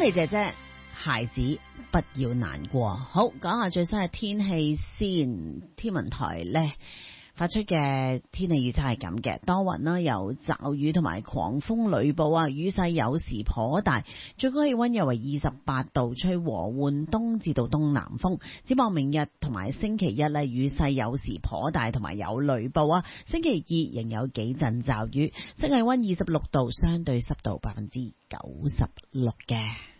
莉姐姐，孩子不要難過。好，講下最新嘅天氣先。天文台呢發出嘅天氣預測係咁嘅，多雲啦，有驟雨同埋狂風雷暴啊，雨勢有時頗大，最高氣溫約為28度，吹和緩東至到東南風。展望明日同埋星期一呢，雨勢有時頗大同埋有雷暴啊，星期二仍有幾陣驟雨，室氣溫26度，相對濕度96%嘅。